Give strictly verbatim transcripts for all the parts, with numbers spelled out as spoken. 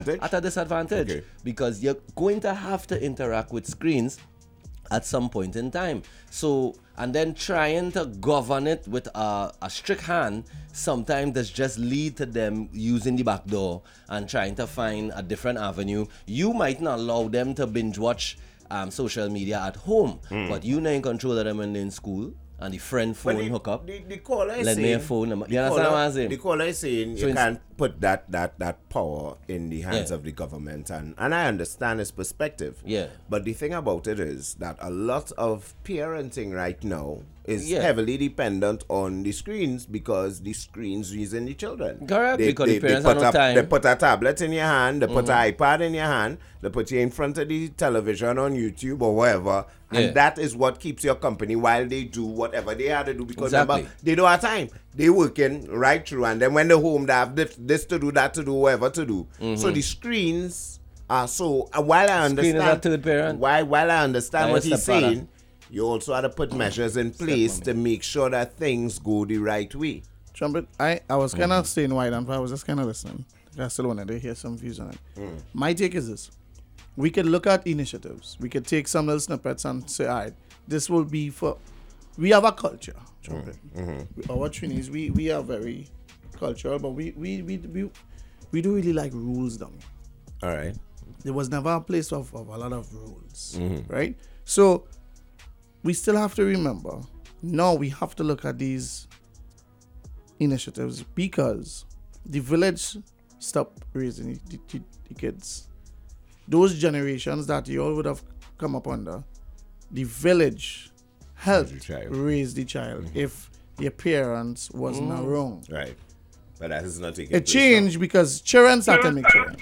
at a disadvantage Okay. because you're going to have to interact with screens at some point in time. So, and then trying to govern it with a, a strict hand, sometimes that's just lead to them using the back door and trying to find a different avenue. You might not allow them to binge watch um, social media at home, Mm. but you know in control of them when they're in school and the friend phone the, hook up. The, the caller is Let me saying, a phone number. the You understand caller- what I'm saying? The caller is saying So you in- can't put that, that, that power in the hands Yeah. of the government, and, and I understand his perspective. Yeah. But the thing about it is that a lot of parenting right now is Yeah. heavily dependent on the screens because the screens using the children. Correct, because the parents put have no a, time. They put a tablet in your hand, they put an iPad in your hand, they put you in front of the television on YouTube or wherever, and Yeah. that is what keeps your company while they do whatever they have to do because Exactly. remember, they don't have time. They working right through, and then when they're home, they have this, this to do, that to do, whatever to do. So the screens are so. Uh, while I Screen is understand, a third parent. While while I understand That what is he's stepfather. saying, you also have to put measures in place to make sure that things go the right way. Trumpet, I, I was kind of staying wide and I was just kind of listening. I still wanted to hear some views on it. My take is this. We could look at initiatives. We could take some little snippets and say, all right, this will be for... We have a culture, Trumpet. We- Our Trinis, we, we are very cultural, but we, we, we, we, we do really like rules, dummy. All right. There was never a place of, of a lot of rules, right? So we still have to remember, now we have to look at these initiatives because the village stopped raising the, the, the kids. Those generations that you all would have come up under, the village helped the child. raise the child if their parents was not wrong. Right. But that is not taking It changed because children started to make children.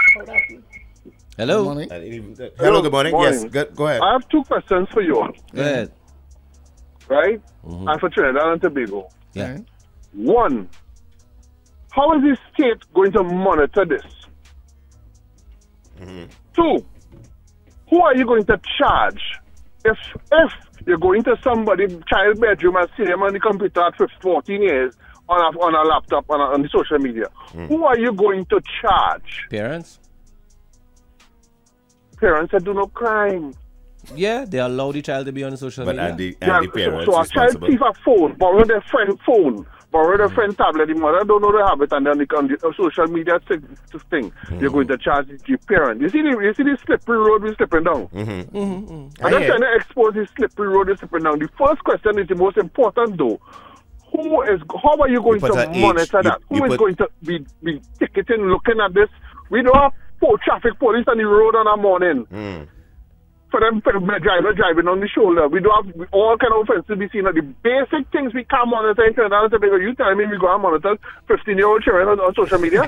Hello? Money. Hello, Hello, good morning. morning. Yes, go, go ahead. I have two questions for you, Go ahead. right? And for Trinidad and Tobago. Yeah. Right? One, how is the state going to monitor this? Two, who are you going to charge if if you're going to somebody's child bedroom and see them on the computer at fifteen, fourteen years on a, on a laptop, on, a, on the social media? Who are you going to charge? Parents? Parents that do no crime. Yeah, they allow the child to be on social But media. are the, Yeah, are the parents so, so a child responsible? thief a phone, borrow their friend phone, borrow their friend tablet, the mother don't know the habit, and then the, on the uh, social media thing, this thing you're going to charge the parent. You see the you see the slippery road we're slipping down. I I'm just hear trying to expose the slippery road we're slipping down. The first question is the most important though. Who is? How are you going put to an age, monitor you- that? you Who is put- going to be be ticketing, looking at this? We don't have four traffic police on the road on a morning. For them, for the driver driving on the shoulder. We don't have we, all kind of offenses to be seen. The basic things we can't monitor in Trinidad and Tobago. You tell me we go and monitor fifteen-year-old children on, on social media?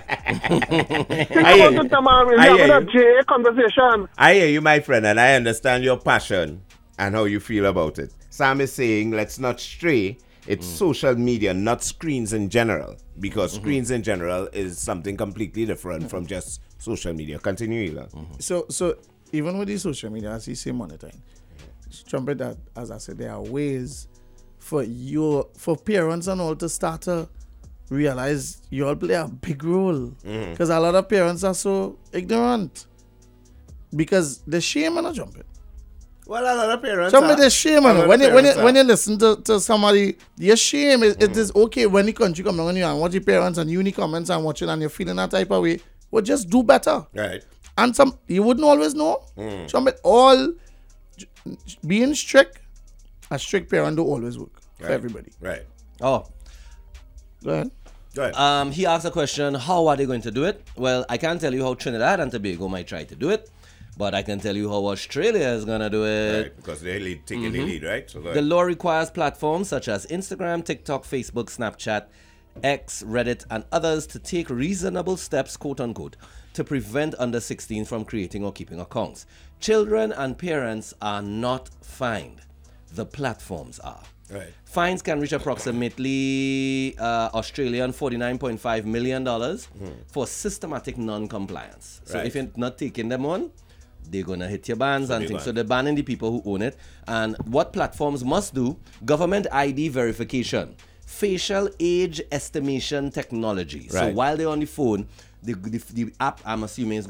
Think I hear about you. it, man. We're I having hear a you. J A conversation. I hear you, my friend, and I understand your passion and how you feel about it. Sam is saying, let's not stray. It's social media, not screens in general, because screens in general is something completely different from just social media. Continue, Elon. So, so even with the social media, as you say, monitoring, trumpet that, as I said, there are ways for you, for parents and all to start to realize you all play a big role. Because a lot of parents are so ignorant. Because the shame and a trumpet. Well, a lot of parents Some are- of the shame a on lot it. of When you, when you, parents when are- you listen to, to somebody, your shame, it, it is okay when the country come down on you and watch your parents and you in the comments and watching and you're feeling that type of way. Well, just do better. Right. And some you wouldn't always know. Some it all j- being strict, a strict parent don't always work for Right. everybody. Right. Oh, Go ahead. Go ahead. Um, he asked a question, how are they going to do it? Well, I can't tell you how Trinidad and Tobago might try to do it, but I can tell you how Australia is going to do it. Right, because they're lead, taking the lead, right? So go The ahead. law requires platforms such as Instagram, TikTok, Facebook, Snapchat, X, Reddit, and others to take reasonable steps, quote unquote, to prevent under sixteen from creating or keeping accounts. Children and parents are not fined. The platforms are. Right. Fines can reach approximately uh, Australian forty-nine point five million dollars for systematic non-compliance. So Right. if you're not taking them on, they're going to hit your bans and they things. ban. So they're banning the people who own it. And what platforms must do, government I D verification, facial age estimation technology. So Right. while they're on the phone, the, the, the app, I'm assuming, is